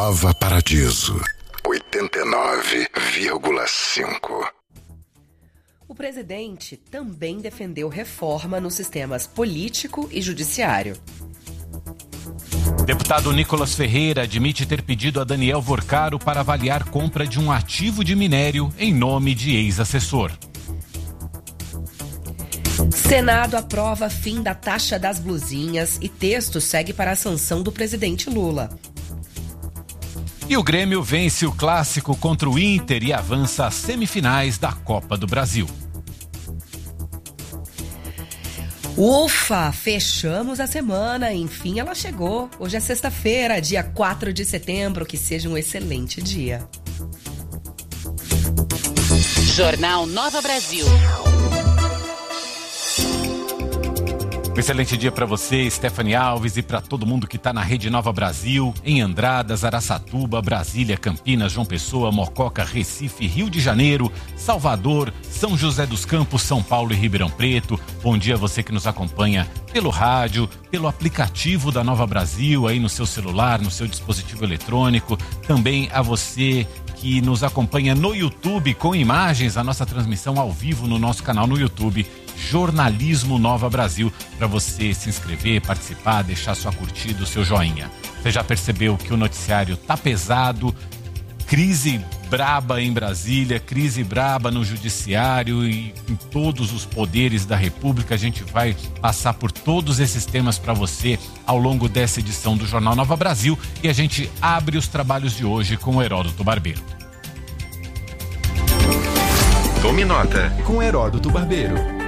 Nova Paradiso, 89,5. O presidente também defendeu reforma nos sistemas político e judiciário. Deputado Nicolas Ferreira admite ter pedido a Daniel Vorcaro para avaliar compra de um ativo de minério em nome de ex-assessor. Senado aprova fim da taxa das blusinhas e texto segue para a sanção do presidente Lula. E o Grêmio vence o clássico contra o Inter e avança às semifinais da Copa do Brasil. Ufa, fechamos a semana, enfim ela chegou. Hoje é sexta-feira, dia 4 de setembro, que seja um excelente dia. Jornal Nova Brasil. Um excelente dia para você, Stephanie Alves, e para todo mundo que está na Rede Nova Brasil, em Andradas, Araçatuba, Brasília, Campinas, João Pessoa, Mococa, Recife, Rio de Janeiro, Salvador, São José dos Campos, São Paulo e Ribeirão Preto. Bom dia a você que nos acompanha pelo rádio, pelo aplicativo da Nova Brasil, aí no seu celular, no seu dispositivo eletrônico. Também a você que nos acompanha no YouTube com imagens, a nossa transmissão ao vivo no nosso canal no YouTube, Jornalismo Nova Brasil, para você se inscrever, participar, deixar sua curtida, o seu joinha. Você já percebeu que o noticiário tá pesado, crise braba em Brasília, crise braba no judiciário e em todos os poderes da República. A gente vai passar por todos esses temas para você ao longo dessa edição do Jornal Nova Brasil e a gente abre os trabalhos de hoje com o Heródoto Barbeiro. Tome nota com Heródoto Barbeiro.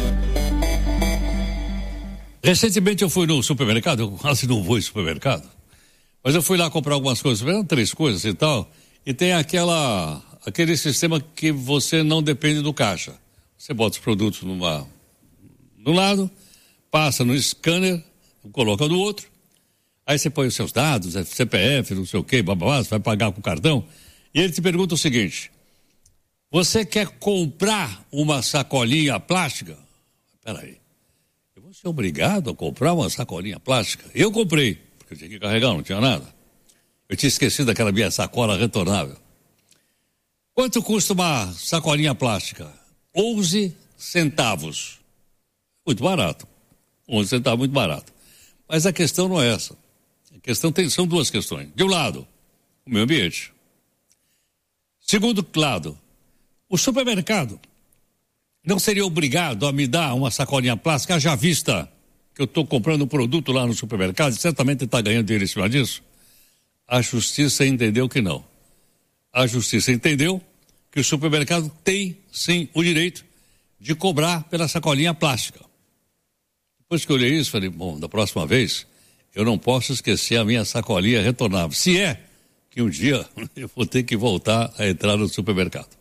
Recentemente eu fui no supermercado, eu quase não vou em supermercado, mas eu fui lá comprar algumas coisas, 3 coisas e tal, e tem aquele sistema que você não depende do caixa. Você bota os produtos do lado, passa no scanner, coloca no outro, aí você põe os seus dados, CPF, não sei o que, bababá, você vai pagar com o cartão, e ele te pergunta o seguinte: você quer comprar uma sacolinha plástica? Peraí. Eu vou ser obrigado a comprar uma sacolinha plástica? Eu comprei, porque eu tinha que carregar, não tinha nada. Eu tinha esquecido daquela minha sacola retornável. Quanto custa uma sacolinha plástica? 11 centavos. Muito barato. 11 centavos, muito barato. Mas a questão não é essa. São 2 questões. De um lado, o meio ambiente. Segundo lado, o supermercado não seria obrigado a me dar uma sacolinha plástica, já vista que eu estou comprando um produto lá no supermercado e certamente está ganhando dinheiro em cima disso? A justiça entendeu que não. A justiça entendeu que o supermercado tem, sim, o direito de cobrar pela sacolinha plástica. Depois que eu olhei isso, falei, bom, da próxima vez eu não posso esquecer a minha sacolinha retornável. Se é que um dia eu vou ter que voltar a entrar no supermercado.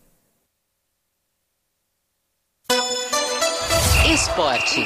Esporte.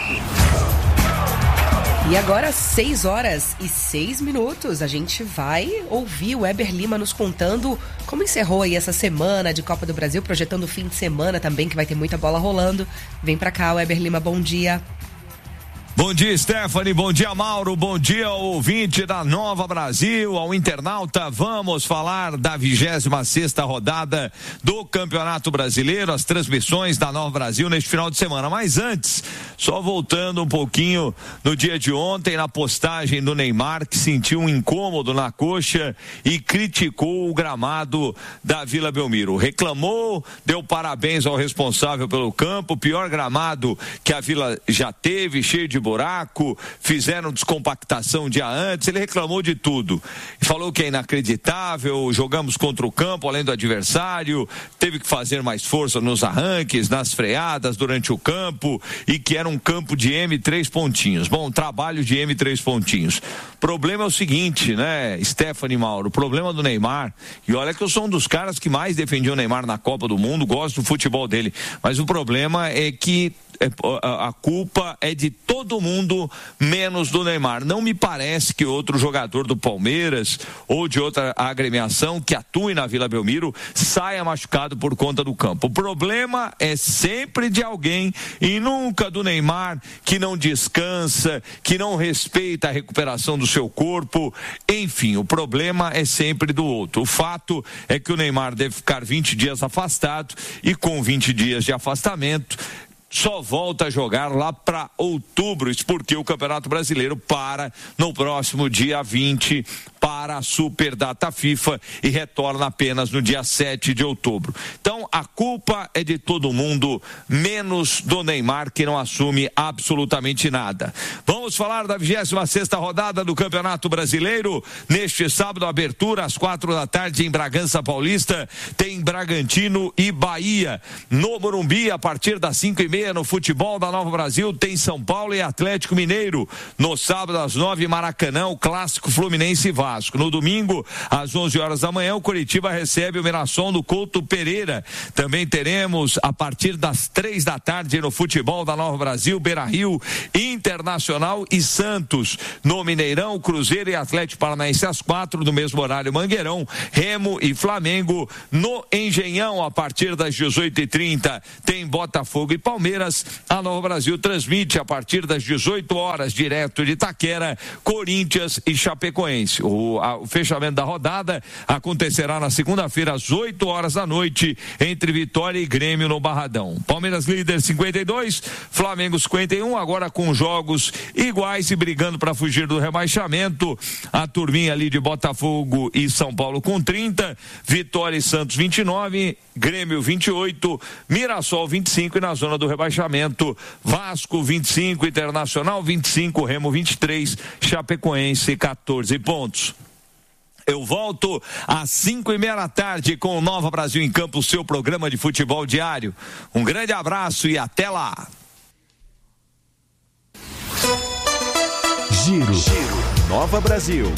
E agora, 6h06, a gente vai ouvir o Weber Lima nos contando como encerrou aí essa semana de Copa do Brasil, projetando o fim de semana também, que vai ter muita bola rolando. Vem pra cá, Weber Lima, bom dia. Bom dia, Stephanie, bom dia, Mauro, bom dia ao ouvinte da Nova Brasil, ao internauta. Vamos falar da 26ª rodada do Campeonato Brasileiro, as transmissões da Nova Brasil neste final de semana. Mas antes, só voltando um pouquinho no dia de ontem, na postagem do Neymar, que sentiu um incômodo na coxa e criticou o gramado da Vila Belmiro. Reclamou, deu parabéns ao responsável pelo campo, pior gramado que a Vila já teve, cheio de buraco, fizeram descompactação um dia antes. Ele reclamou de tudo, falou que é inacreditável, jogamos contra o campo além do adversário, teve que fazer mais força nos arranques, nas freadas durante o campo, e que era um campo de M3 pontinhos. Bom, trabalho de M3 pontinhos. Problema é o seguinte, né, Stephanie, Mauro, o problema do Neymar, e olha que eu sou um dos caras que mais defendia o Neymar na Copa do Mundo, gosto do futebol dele, mas o problema é que a culpa é de todo todo mundo, menos do Neymar. Não me parece que outro jogador do Palmeiras ou de outra agremiação que atue na Vila Belmiro saia machucado por conta do campo. O problema é sempre de alguém e nunca do Neymar, que não descansa, que não respeita a recuperação do seu corpo. Enfim, o problema é sempre do outro. O fato é que o Neymar deve ficar 20 dias afastado e com 20 dias de afastamento só volta a jogar lá para outubro, isso porque o Campeonato Brasileiro para no próximo dia 20 para a Super Data FIFA e retorna apenas no dia 7 de outubro. Então a culpa é de todo mundo, menos do Neymar, que não assume absolutamente nada. Vamos falar da 26ª rodada do Campeonato Brasileiro. Neste sábado, abertura às 4h em Bragança Paulista, tem Bragantino e Bahia. No Morumbi, a partir das 5h30, no futebol da Nova Brasil, tem São Paulo e Atlético Mineiro. No sábado, às 9h, Maracanã, o clássico Fluminense e Vasco. No domingo, às 11h da manhã, o Coritiba recebe o Mirassol do Couto Pereira. Também teremos, a partir das 3h no futebol da Nova Brasil, Beira-Rio, Internacional e Santos. No Mineirão, Cruzeiro e Atlético Paranaense às 4h, no mesmo horário, Mangueirão, Remo e Flamengo. No Engenhão, a partir das 18h30, tem Botafogo e Palmeiras. A Nova Brasil transmite a partir das 18h, direto de Itaquera, Corinthians e Chapecoense. O fechamento da rodada acontecerá na segunda-feira às 20h entre Vitória e Grêmio no Barradão. Palmeiras líder 52, Flamengo 51, agora com jogos iguais e brigando para fugir do rebaixamento. A turminha ali de Botafogo e São Paulo com 30, Vitória e Santos 29, Grêmio 28, Mirassol 25 e na zona do rebaixamento, Vasco 25, Internacional 25, Remo 23, Chapecoense 14 pontos. Eu volto às 5h30 com o Nova Brasil em Campo, seu programa de futebol diário. Um grande abraço e até lá. Giro. Nova Brasil.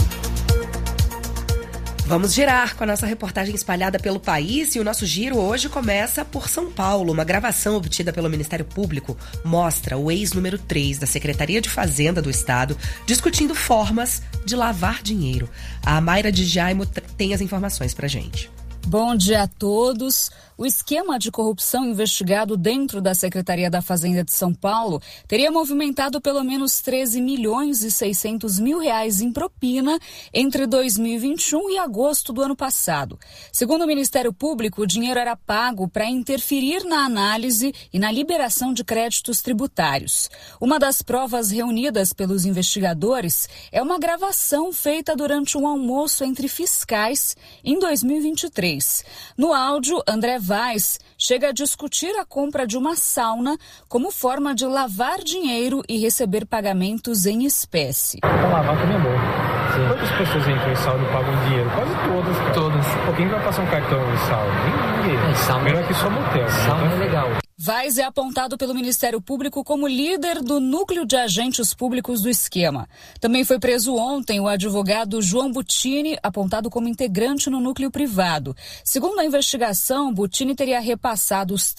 Vamos girar com a nossa reportagem espalhada pelo país e o nosso giro hoje começa por São Paulo. Uma gravação obtida pelo Ministério Público mostra o ex-número 3 da Secretaria de Fazenda do Estado discutindo formas de lavar dinheiro. A Mayra de Jaimo tem as informações pra gente. Bom dia a todos. O esquema de corrupção investigado dentro da Secretaria da Fazenda de São Paulo teria movimentado pelo menos 13.600.000 reais em propina entre 2021 e agosto do ano passado. Segundo o Ministério Público, o dinheiro era pago para interferir na análise e na liberação de créditos tributários. Uma das provas reunidas pelos investigadores é uma gravação feita durante um almoço entre fiscais em 2023. No áudio, André Vaz chega a discutir a compra de uma sauna como forma de lavar dinheiro e receber pagamentos em espécie. Para lavar com amor. Quantas pessoas entram em sauna e pagam dinheiro? Quase todas. Todas. Pô, quem vai passar um cartão em sauna? Ninguém. Sauna. Melhor que só motel. Sauna é legal. Vaz é apontado pelo Ministério Público como líder do núcleo de agentes públicos do esquema. Também foi preso ontem o advogado João Butini, apontado como integrante no núcleo privado. Segundo a investigação, Butini teria repassado os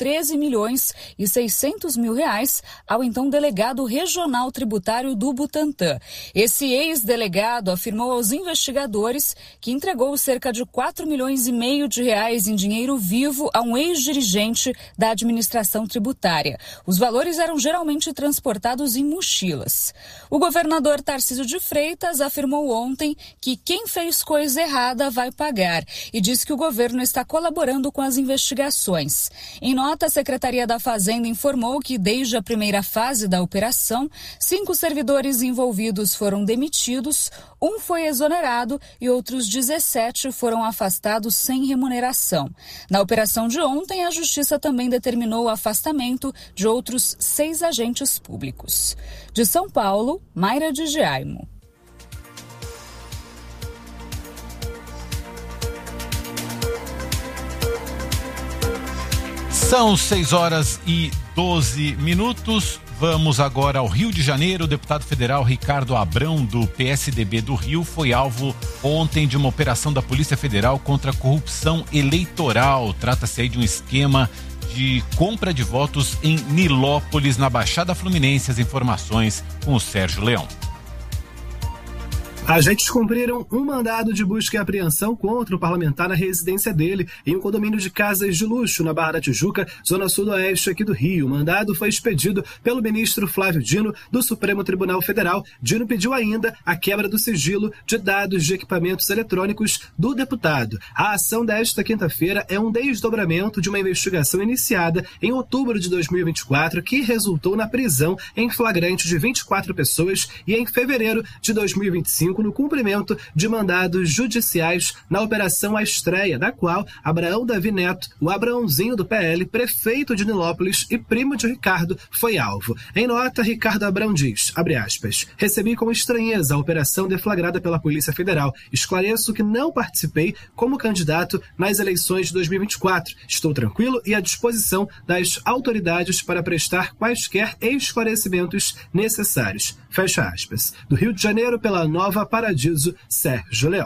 13.600.000 reais ao então delegado regional tributário do Butantã. Esse ex-delegado afirmou aos investigadores que entregou cerca de 4,5 milhões de reais em dinheiro vivo a um ex-dirigente da administração tributária. Os valores eram geralmente transportados em mochilas. O governador Tarcísio de Freitas afirmou ontem que quem fez coisa errada vai pagar e disse que o governo está colaborando com as investigações. Em nota, a Secretaria da Fazenda informou que desde a primeira fase da operação, 5 servidores envolvidos foram demitidos, 1 foi exonerado e outros 17 foram afastados sem remuneração. Na operação de ontem, a Justiça também determinou o afastamento de outros 6 agentes públicos. De São Paulo, Mayra de Jaimo. São 6h12. Vamos agora ao Rio de Janeiro. O deputado federal Ricardo Abrão, do PSDB do Rio, foi alvo ontem de uma operação da Polícia Federal contra a corrupção eleitoral. Trata-se aí de um esquema de compra de votos em Nilópolis, na Baixada Fluminense. As informações com o Sérgio Leão. Agentes cumpriram um mandado de busca e apreensão contra o parlamentar na residência dele, em um condomínio de casas de luxo na Barra da Tijuca, zona sudoeste aqui do Rio. O mandado foi expedido pelo ministro Flávio Dino, do Supremo Tribunal Federal. Dino pediu ainda a quebra do sigilo de dados de equipamentos eletrônicos do deputado. A ação desta quinta-feira é um desdobramento de uma investigação iniciada em outubro de 2024, que resultou na prisão em flagrante de 24 pessoas e em fevereiro de 2025, no cumprimento de mandados judiciais na Operação A Estreia, da qual Abraão Davi Neto, o Abraãozinho do PL, prefeito de Nilópolis e primo de Ricardo, foi alvo. Em nota, Ricardo Abrão diz, abre aspas, recebi com estranheza a operação deflagrada pela Polícia Federal. Esclareço que não participei como candidato nas eleições de 2024. Estou tranquilo e à disposição das autoridades para prestar quaisquer esclarecimentos necessários. Fecha aspas. Do Rio de Janeiro, pela Nova Paradiso, Sérgio Leão.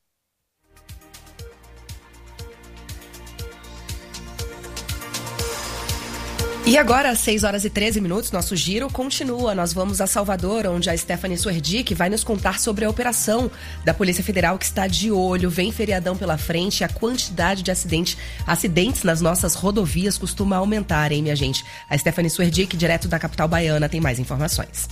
E agora, às 6h13, nosso giro continua. Nós vamos a Salvador, onde a Stephanie Suerdick vai nos contar sobre a operação da Polícia Federal, que está de olho. Vem feriadão pela frente e a quantidade de acidentes nas nossas rodovias costuma aumentar, hein, minha gente? A Stephanie Suerdick, direto da capital baiana, tem mais informações.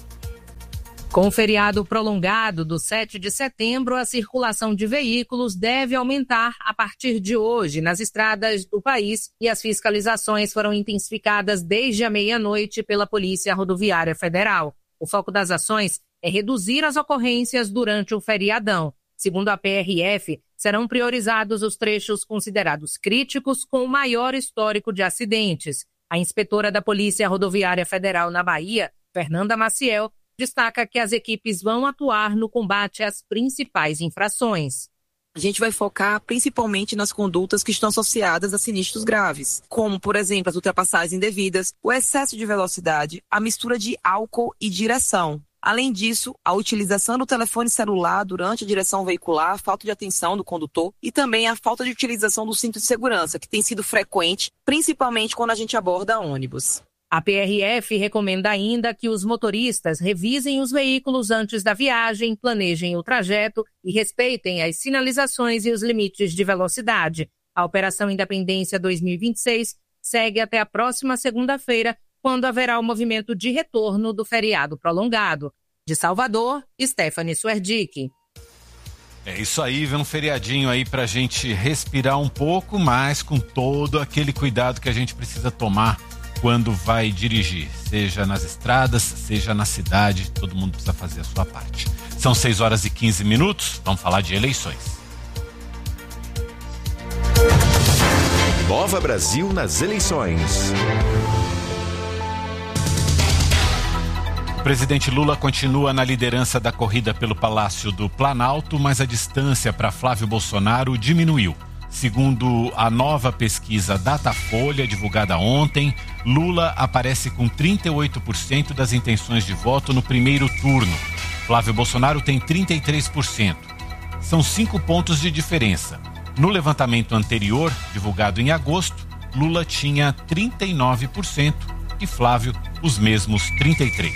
Com o feriado prolongado do 7 de setembro, a circulação de veículos deve aumentar a partir de hoje nas estradas do país e as fiscalizações foram intensificadas desde a meia-noite pela Polícia Rodoviária Federal. O foco das ações é reduzir as ocorrências durante o feriadão. Segundo a PRF, serão priorizados os trechos considerados críticos com o maior histórico de acidentes. A inspetora da Polícia Rodoviária Federal na Bahia, Fernanda Maciel, destaca que as equipes vão atuar no combate às principais infrações. A gente vai focar principalmente nas condutas que estão associadas a sinistros graves, como, por exemplo, as ultrapassagens indevidas, o excesso de velocidade, a mistura de álcool e direção. Além disso, a utilização do telefone celular durante a direção veicular, a falta de atenção do condutor e também a falta de utilização do cinto de segurança, que tem sido frequente, principalmente quando a gente aborda ônibus. A PRF recomenda ainda que os motoristas revisem os veículos antes da viagem, planejem o trajeto e respeitem as sinalizações e os limites de velocidade. A Operação Independência 2026 segue até a próxima segunda-feira, quando haverá o movimento de retorno do feriado prolongado. De Salvador, Stephanie Suerdick. É isso aí, vem um feriadinho aí pra gente respirar um pouco, mas com todo aquele cuidado que a gente precisa tomar quando vai dirigir, seja nas estradas, seja na cidade, todo mundo precisa fazer a sua parte. São 6h15, vamos falar de eleições. Nova Brasil nas eleições. O presidente Lula continua na liderança da corrida pelo Palácio do Planalto, mas a distância para Flávio Bolsonaro diminuiu. Segundo a nova pesquisa Datafolha, divulgada ontem, Lula aparece com 38% das intenções de voto no primeiro turno. Flávio Bolsonaro tem 33%. São 5 pontos de diferença. No levantamento anterior, divulgado em agosto, Lula tinha 39% e Flávio os mesmos 33%.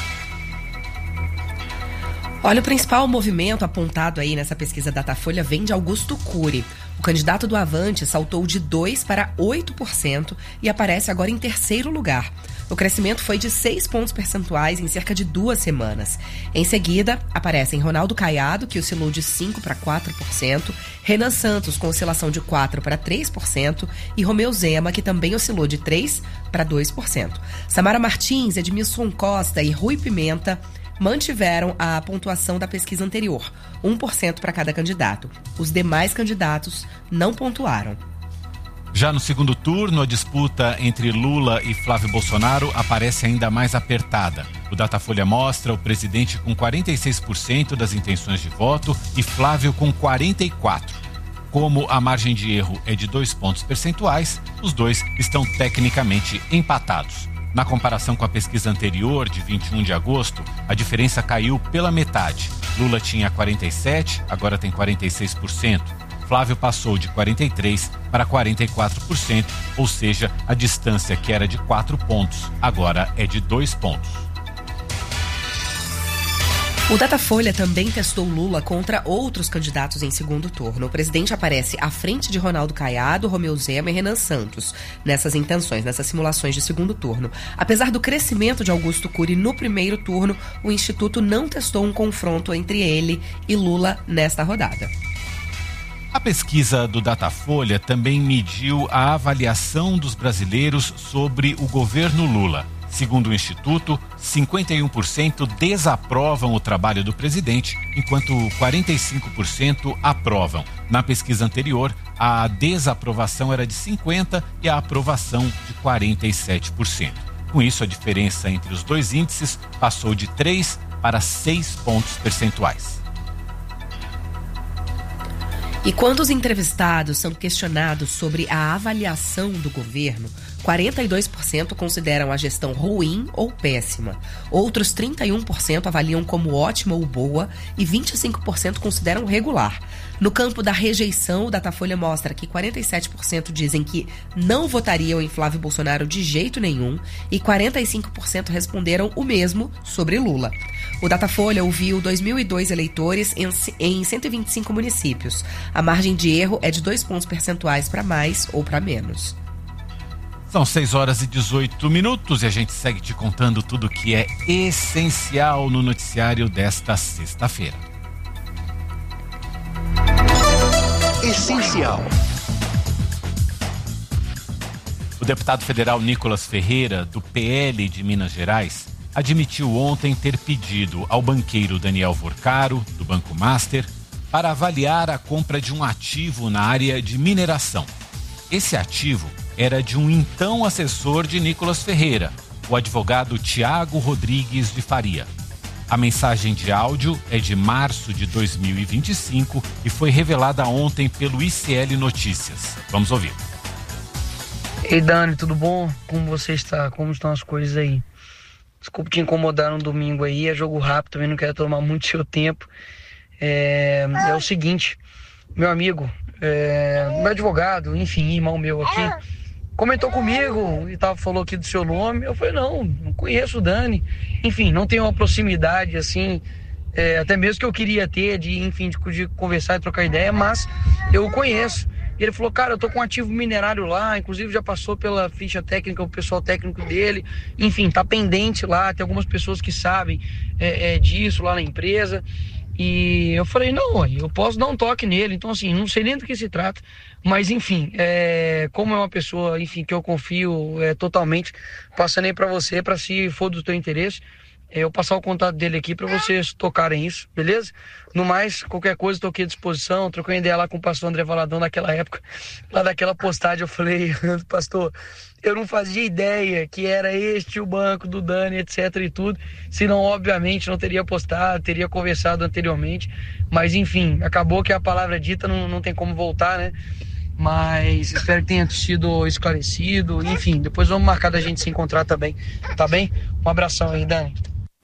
Olha, o principal movimento apontado aí nessa pesquisa Datafolha vem de Augusto Cury. O candidato do Avante saltou de 2% para 8% e aparece agora em terceiro lugar. O crescimento foi de 6 pontos percentuais em cerca de 2 semanas. Em seguida, aparecem Ronaldo Caiado, que oscilou de 5% para 4%, Renan Santos, com oscilação de 4% para 3%, e Romeu Zema, que também oscilou de 3% para 2%. Samara Martins, Edmilson Costa e Rui Pimenta mantiveram a pontuação da pesquisa anterior, 1% para cada candidato. Os demais candidatos não pontuaram. Já no segundo turno, a disputa entre Lula e Flávio Bolsonaro aparece ainda mais apertada. O Datafolha mostra o presidente com 46% das intenções de voto e Flávio com 44%. Como a margem de erro é de 2 pontos percentuais, os dois estão tecnicamente empatados. Na comparação com a pesquisa anterior, de 21 de agosto, a diferença caiu pela metade. Lula tinha 47%, agora tem 46%. Flávio passou de 43% para 44%, ou seja, a distância que era de 4 pontos, agora é de 2 pontos. O Datafolha também testou Lula contra outros candidatos em segundo turno. O presidente aparece à frente de Ronaldo Caiado, Romeu Zema e Renan Santos nessas intenções, nessas simulações de segundo turno. Apesar do crescimento de Augusto Cury no primeiro turno, o Instituto não testou um confronto entre ele e Lula nesta rodada. A pesquisa do Datafolha também mediu a avaliação dos brasileiros sobre o governo Lula. Segundo o Instituto, 51% desaprovam o trabalho do presidente, enquanto 45% aprovam. Na pesquisa anterior, a desaprovação era de 50% e a aprovação de 47%. Com isso, a diferença entre os dois índices passou de 3 para 6 pontos percentuais. E quando os entrevistados são questionados sobre a avaliação do governo, 42% consideram a gestão ruim ou péssima. Outros 31% avaliam como ótima ou boa e 25% consideram regular. No campo da rejeição, o Datafolha mostra que 47% dizem que não votariam em Flávio Bolsonaro de jeito nenhum e 45% responderam o mesmo sobre Lula. O Datafolha ouviu 2.002 eleitores em 125 municípios. A margem de erro é de 2 pontos percentuais para mais ou para menos. São 6h18 e a gente segue te contando tudo que é essencial no noticiário desta sexta-feira. Essencial. O deputado federal Nicolas Ferreira, do PL de Minas Gerais, admitiu ontem ter pedido ao banqueiro Daniel Vorcaro, do Banco Master, para avaliar a compra de um ativo na área de mineração. Esse ativo era de um então assessor de Nicolas Ferreira, o advogado Tiago Rodrigues de Faria. A mensagem de áudio é de março de 2025 e foi revelada ontem pelo ICL Notícias. Vamos ouvir. Ei Dani, tudo bom? Como você está? Como estão as coisas aí? Desculpa te incomodar no domingo aí, é jogo rápido, também não quero tomar muito seu tempo. É o seguinte, meu amigo, meu advogado, enfim, irmão meu aqui, comentou comigo e falou aqui do seu nome. Eu falei, não conheço o Dani. Enfim, não tenho uma proximidade assim, até mesmo que eu queria ter, de conversar e trocar ideia, mas eu o conheço. E ele falou, cara, eu tô com um ativo minerário lá, inclusive já passou pela ficha técnica, o pessoal técnico dele, enfim, tá pendente lá, tem algumas pessoas que sabem disso lá na empresa. E eu falei, não, eu posso dar um toque nele. Então assim, não sei nem do que se trata, mas enfim, como é uma pessoa, enfim, que eu confio totalmente, passando aí pra você, pra se for do teu interesse, eu passar o contato dele aqui pra vocês tocarem isso, beleza? No mais, qualquer coisa, tô aqui à disposição. Troquei ideia lá com o pastor André Valadão naquela época, lá daquela postagem, eu falei, pastor, eu não fazia ideia que era este o banco do Dani, etc e tudo, senão obviamente não teria postado, teria conversado anteriormente, mas enfim, acabou que a palavra dita não tem como voltar, né? Mas espero que tenha sido esclarecido, enfim, depois vamos marcar da gente se encontrar também, tá bem? Um abração aí, Dani.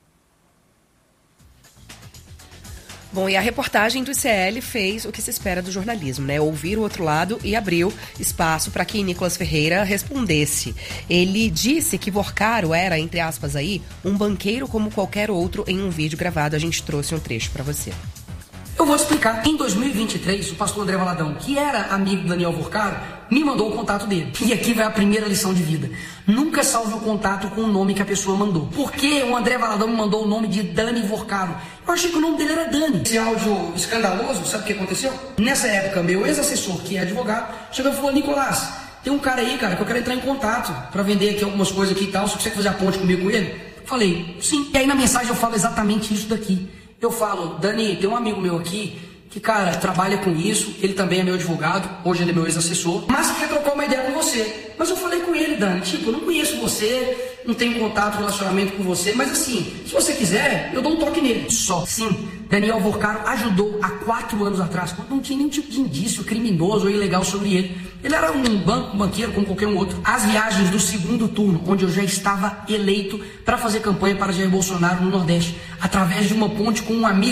Bom, e a reportagem do ICL fez o que se espera do jornalismo, né? Ouvir o outro lado e abriu espaço para que Nicolas Ferreira respondesse. Ele disse que Vorcaro era, entre aspas aí, um banqueiro como qualquer outro em um vídeo gravado. A gente trouxe um trecho para você. Eu vou explicar. Em 2023, o pastor André Valadão, que era amigo do Daniel Vorcaro, me mandou o contato dele. E aqui vai a primeira lição de vida. Nunca salve o contato com o nome que a pessoa mandou. Por que o André Valadão me mandou o nome de Dani Vorcaro? Eu achei que o nome dele era Dani. Esse áudio escandaloso, sabe o que aconteceu? Nessa época, meu ex-assessor, que é advogado, chegou e falou, Nicolás, tem um cara aí, cara, que eu quero entrar em contato pra vender aqui algumas coisas aqui e tal. Se você quiser fazer a ponte comigo com ele? Falei, sim. E aí na mensagem eu falo exatamente isso daqui. Eu falo, Dani, tem um amigo meu aqui que, cara, trabalha com isso, ele também é meu advogado, hoje ele é meu ex-assessor, mas quer trocar uma ideia com você. Mas eu falei com ele, Dani, eu não conheço você, não tenho contato, relacionamento com você, mas assim, se você quiser, eu dou um toque nele. Só. Sim, Daniel Vorcaro ajudou há 4 anos atrás, quando não tinha nenhum tipo de indício criminoso ou ilegal sobre ele. Ele era um banqueiro como qualquer um outro. As viagens do segundo turno, onde eu já estava eleito para fazer campanha para Jair Bolsonaro no Nordeste, através de uma ponte com um amigo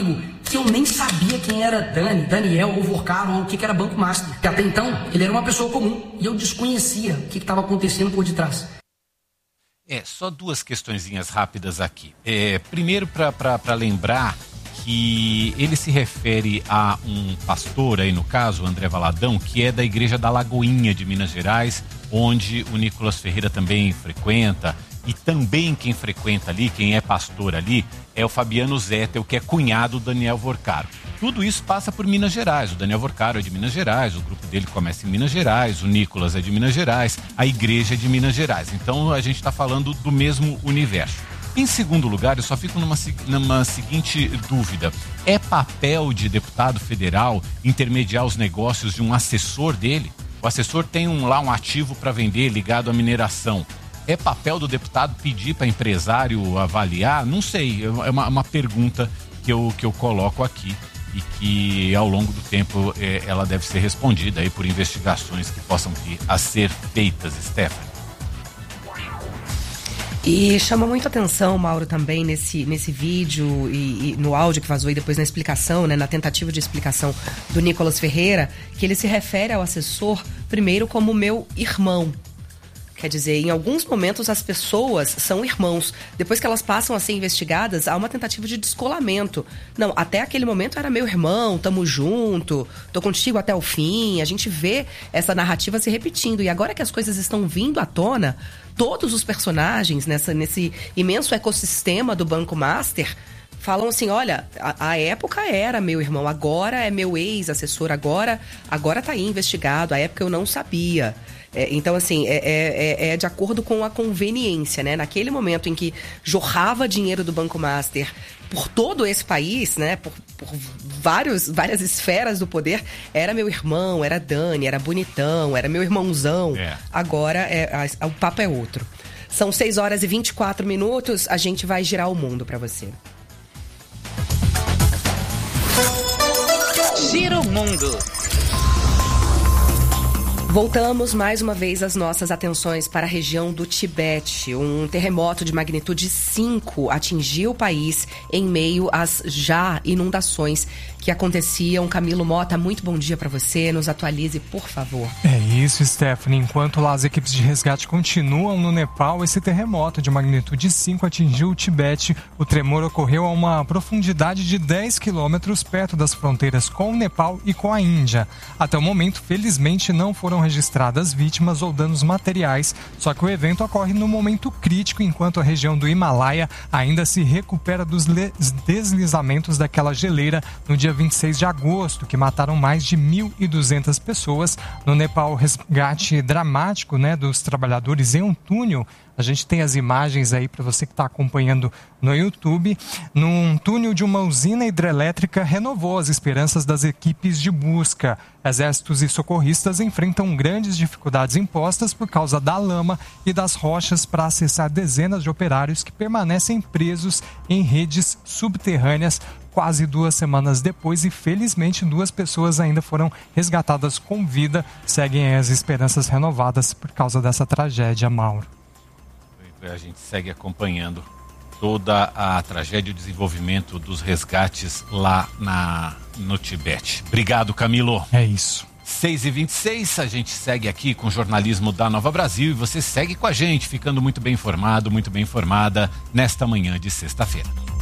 que eu nem sabia quem era Daniel ou Vorkar ou o que era Banco Master. Porque até então, ele era uma pessoa comum e eu desconhecia o que estava acontecendo por detrás. Só duas questõezinhas rápidas aqui. Primeiro, para lembrar que ele se refere a um pastor, aí no caso, André Valadão, que é da Igreja da Lagoinha de Minas Gerais, onde o Nicolas Ferreira também frequenta. E também quem frequenta ali, quem é pastor ali, é o Fabiano Zettel, que é cunhado do Daniel Vorcaro. Tudo isso passa por Minas Gerais. O Daniel Vorcaro é de Minas Gerais, o grupo dele começa em Minas Gerais, o Nicolas é de Minas Gerais, a igreja é de Minas Gerais. Então a gente está falando do mesmo universo. Em segundo lugar, eu só fico numa seguinte dúvida. É papel de deputado federal intermediar os negócios de um assessor dele? O assessor tem lá um ativo para vender ligado à mineração. É papel do deputado pedir para empresário avaliar? Não sei, é uma pergunta que eu coloco aqui e que ao longo do tempo ela deve ser respondida aí por investigações que possam vir a ser feitas, Stephanie. E chama muito atenção, Mauro, também nesse vídeo e no áudio que vazou e depois na explicação, né, na tentativa de explicação do Nicolas Ferreira, que ele se refere ao assessor primeiro como meu irmão. Quer dizer, em alguns momentos as pessoas são irmãos. Depois que elas passam a ser investigadas, há uma tentativa de descolamento. Não, até aquele momento era meu irmão, tamo junto, tô contigo até o fim. A gente vê essa narrativa se repetindo. E agora que as coisas estão vindo à tona, todos os personagens nesse imenso ecossistema do Banco Master falam assim, olha, a época era meu irmão, agora é meu ex-assessor, agora tá aí investigado, a época eu não sabia. Então, assim, é de acordo com a conveniência, né? Naquele momento em que jorrava dinheiro do Banco Master por todo esse país, né? Por várias esferas do poder, era meu irmão, era Dani, era bonitão, era meu irmãozão. Agora, o papo é outro. São 6h24, a gente vai girar o mundo pra você. Gira o mundo. Voltamos mais uma vez as nossas atenções para a região do Tibete. Um terremoto de magnitude 5 atingiu o país em meio às inundações que aconteciam. Camilo Mota, muito bom dia para você. Nos atualize, por favor. É isso, Stephanie. Enquanto lá as equipes de resgate continuam no Nepal, esse terremoto de magnitude 5 atingiu o Tibete. O tremor ocorreu a uma profundidade de 10 quilômetros perto das fronteiras com o Nepal e com a Índia. Até o momento, felizmente, não foram registradas vítimas ou danos materiais, só que o evento ocorre no momento crítico, enquanto a região do Himalaia ainda se recupera dos deslizamentos daquela geleira no dia 26 de agosto, que mataram mais de 1.200 pessoas. No Nepal, o resgate dramático, né, dos trabalhadores em um túnel. A gente tem as imagens aí para você que está acompanhando no YouTube. Num túnel de uma usina hidrelétrica renovou as esperanças das equipes de busca. Exércitos e socorristas enfrentam grandes dificuldades impostas por causa da lama e das rochas para acessar dezenas de operários que permanecem presos em redes subterrâneas quase 2 semanas depois e, felizmente, 2 pessoas ainda foram resgatadas com vida. Seguem as esperanças renovadas por causa dessa tragédia, Mauro. A gente segue acompanhando toda a tragédia e o desenvolvimento dos resgates lá no Tibete. Obrigado, Camilo. É isso. 6h26, a gente segue aqui com o jornalismo da Nova Brasil e você segue com a gente, ficando muito bem informado, muito bem informada nesta manhã de sexta-feira.